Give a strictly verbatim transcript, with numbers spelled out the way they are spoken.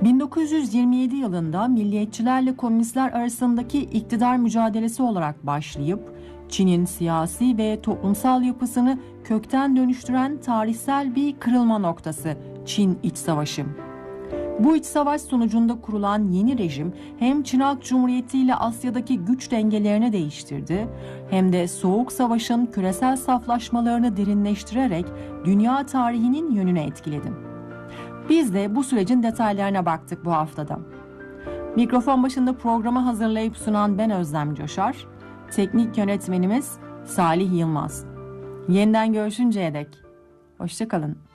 bin dokuz yüz yirmi yedi yılında milliyetçilerle komünistler arasındaki iktidar mücadelesi olarak başlayıp Çin'in siyasi ve toplumsal yapısını kökten dönüştüren tarihsel bir kırılma noktası Çin İç Savaşı. Bu iç savaş sonucunda kurulan yeni rejim hem Çin Halk Cumhuriyeti ile Asya'daki güç dengelerini değiştirdi, hem de Soğuk Savaş'ın küresel saflaşmalarını derinleştirerek dünya tarihinin yönünü etkiledi. Biz de bu sürecin detaylarına baktık bu haftada. Mikrofon başında programı hazırlayıp sunan ben Özlem Coşar, teknik yönetmenimiz Salih Yılmaz. Yeniden görüşünceye dek hoşça kalın.